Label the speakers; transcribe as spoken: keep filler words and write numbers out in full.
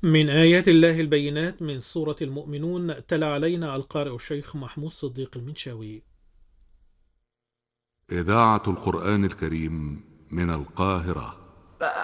Speaker 1: من آيات الله البينات من سورة المؤمنون، تلا علينا القارئ الشيخ محمود صديق المنشاوي.
Speaker 2: إذاعة القرآن الكريم من القاهرة.